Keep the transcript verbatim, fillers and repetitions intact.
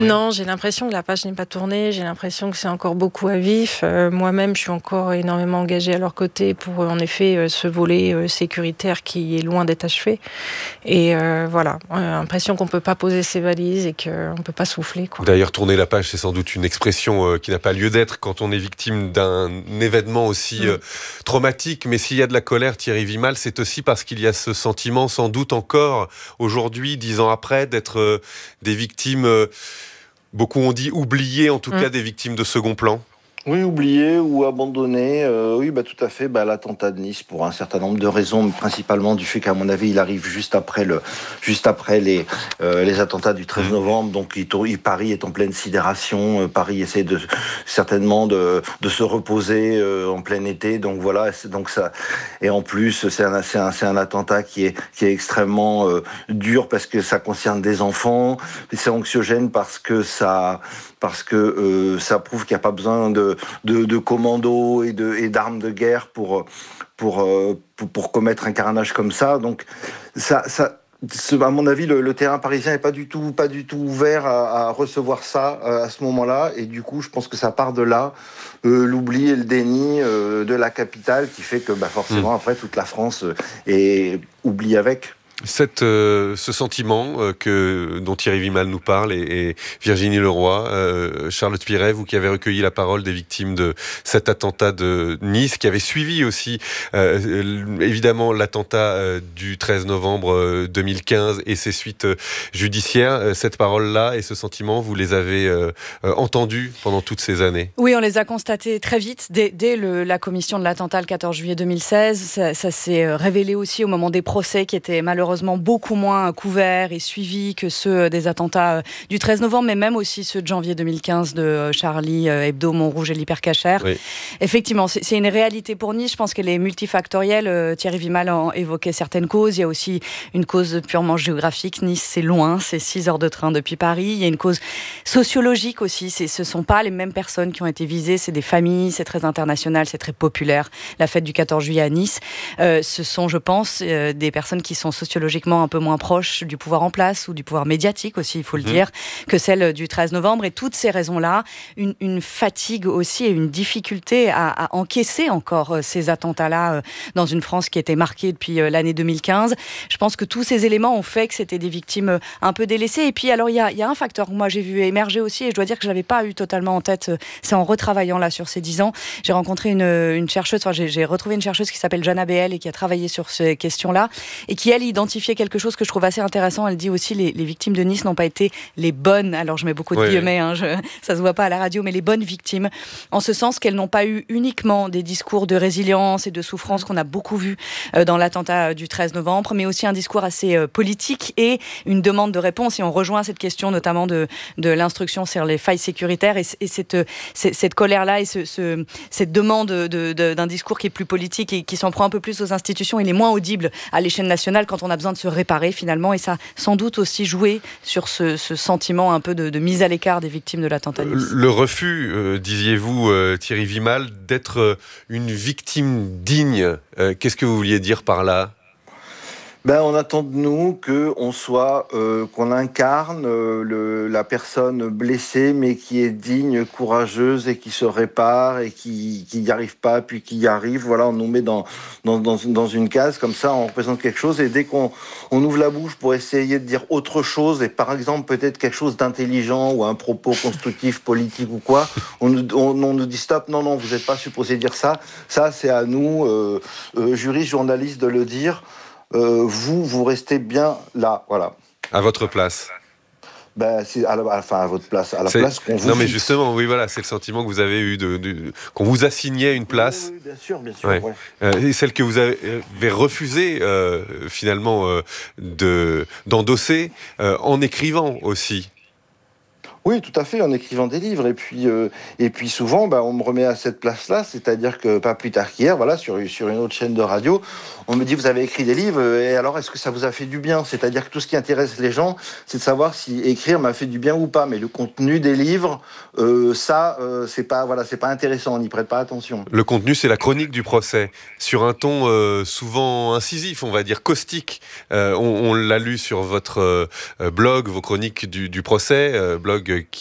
Non, j'ai l'impression que la page n'est pas tournée, j'ai l'impression que c'est encore beaucoup à vif. Euh, moi-même, je suis encore énormément engagée à leur côté pour, en effet, euh, ce volet euh, sécuritaire qui est loin d'être achevé. Et euh, voilà, on a l'impression qu'on ne peut pas poser ses valises et qu'on ne peut pas souffler, quoi. D'ailleurs, tourner la page, c'est sans doute une expression euh, qui n'a pas lieu d'être quand on est victime d'un événement aussi euh, traumatique. Mais s'il y a de la colère, Thierry Vimal, c'est aussi parce qu'il y a ce sentiment, sans doute encore aujourd'hui, dix ans après, d'être euh, des victimes... Euh, Beaucoup ont dit oubliées, en tout mmh. cas des victimes de second plan. Oui, oublié ou abandonné. Euh, oui, bah, tout à fait. Bah, l'attentat de Nice, pour un certain nombre de raisons, mais principalement du fait qu'à mon avis, il arrive juste après, le, juste après les, euh, les attentats du treize novembre. Donc, il, il, Paris est en pleine sidération. Euh, Paris essaie de, certainement de, de se reposer euh, en plein été. Donc, voilà. Donc ça, et en plus, c'est un, c'est un, c'est un attentat qui est, qui est extrêmement euh, dur parce que ça concerne des enfants. C'est anxiogène parce que ça, parce que euh, ça prouve qu'il n'y a pas besoin de De, de commandos et, de, et d'armes de guerre pour, pour, pour, pour commettre un carnage comme ça. Donc, ça, ça, à mon avis, le, le terrain parisien n'est pas du tout, pas du tout ouvert à, à recevoir ça à ce moment-là. Et du coup, je pense que ça part de là, euh, l'oubli et le déni euh, de la capitale qui fait que bah, forcément, mmh. après, toute la France est oubliée avec. Cette, euh, ce sentiment euh, que, dont Thierry Vimal nous parle et, et Virginie Leroy, euh, Charlotte Piret, vous qui avez recueilli la parole des victimes de cet attentat de Nice, qui avait suivi aussi euh, évidemment l'attentat euh, du treize novembre euh, deux mille quinze et ses suites euh, judiciaires, euh, cette parole-là et ce sentiment, vous les avez euh, euh, entendus pendant toutes ces années? Oui, on les a constatés très vite, dès, dès le, la commission de l'attentat le quatorze juillet deux mille seize. Ça, ça s'est révélé aussi au moment des procès qui étaient malheureusement beaucoup moins couverts et suivis que ceux des attentats du treize novembre, mais même aussi ceux de janvier deux mille quinze de Charlie Hebdo, Montrouge et l'Hypercacher. Oui. Effectivement, c'est, c'est une réalité pour Nice. Je pense qu'elle est multifactorielle. Thierry Vimal en évoquait certaines causes. Il y a aussi une cause purement géographique. Nice, c'est loin, c'est six heures de train depuis Paris. Il y a une cause sociologique aussi. C'est, ce ne sont pas les mêmes personnes qui ont été visées. C'est des familles, c'est très international, c'est très populaire. La fête du quatorze juillet à Nice, euh, ce sont, je pense, euh, des personnes qui sont sociologiquement un peu moins proche du pouvoir en place ou du pouvoir médiatique aussi, il faut le mmh. dire, que celle du treize novembre. Et toutes ces raisons-là, une, une fatigue aussi et une difficulté à, à encaisser encore ces attentats-là euh, dans une France qui était marquée depuis euh, l'année deux mille quinze. Je pense que tous ces éléments ont fait que c'était des victimes un peu délaissées. Et puis, alors, il y a, y a un facteur que moi j'ai vu émerger aussi, et je dois dire que je ne l'avais pas eu totalement en tête. C'est en retravaillant là sur ces dix ans. J'ai rencontré une, une chercheuse, enfin, j'ai, j'ai retrouvé une chercheuse qui s'appelle Jana Béel et qui a travaillé sur ces questions-là et qui, elle, identifie quelque chose que je trouve assez intéressant. Elle dit aussi les, les victimes de Nice n'ont pas été les bonnes, alors je mets beaucoup de oui, guillemets, hein, je, ça se voit pas à la radio, mais les bonnes victimes, en ce sens qu'elles n'ont pas eu uniquement des discours de résilience et de souffrance qu'on a beaucoup vu euh, dans l'attentat du treize novembre, mais aussi un discours assez euh, politique et une demande de réponse. Et on rejoint cette question notamment de, de l'instruction sur les failles sécuritaires et, et cette, cette, cette colère-là et ce, ce, cette demande de, de, d'un discours qui est plus politique et qui s'en prend un peu plus aux institutions. Il est moins audible à l'échelle nationale quand on a besoin de se réparer finalement, et ça a sans doute aussi joué sur ce, ce sentiment un peu de, de mise à l'écart des victimes de l'attentat. Le refus, euh, disiez-vous, euh, Thierry Vimal, d'être euh, une victime digne, euh, qu'est-ce que vous vouliez dire par là ? Ben, on attend de nous qu'on soit, euh, qu'on incarne euh, le, la personne blessée, mais qui est digne, courageuse et qui se répare et qui qui n'y arrive pas, puis qui y arrive. Voilà, on nous met dans dans dans, dans une case comme ça, on représente quelque chose. Et dès qu'on on ouvre la bouche pour essayer de dire autre chose, et par exemple peut-être quelque chose d'intelligent ou un propos constructif, politique ou quoi, on nous on, on nous dit stop. Non non, vous n'êtes pas supposé dire ça. Ça c'est à nous, euh, euh, juristes, journalistes, de le dire. Euh, vous, vous restez bien là, voilà. À votre place. Ben, c'est à la, enfin, à votre place, à la c'est... place qu'on vous Non, mais fixe. justement, oui, voilà, c'est le sentiment que vous avez eu, de, de, qu'on vous assignait une place. Oui, oui, bien sûr, bien sûr. Ouais. Ouais. Euh, et celle que vous avez refusé, euh, finalement, euh, de, d'endosser, euh, en écrivant aussi. Oui, tout à fait, en écrivant des livres. Et puis, euh, et puis souvent, bah, on me remet à cette place-là, c'est-à-dire que pas plus tard qu'hier, voilà, sur, sur une autre chaîne de radio, on me dit, vous avez écrit des livres, et alors est-ce que ça vous a fait du bien ? C'est-à-dire que tout ce qui intéresse les gens, c'est de savoir si écrire m'a fait du bien ou pas. Mais le contenu des livres, euh, ça, euh, c'est pas, voilà, c'est pas intéressant, on n'y prête pas attention. Le contenu, c'est la chronique du procès, sur un ton euh, souvent incisif, on va dire caustique. Euh, on, on l'a lu sur votre euh, blog, vos chroniques du, du procès, euh, blog collègue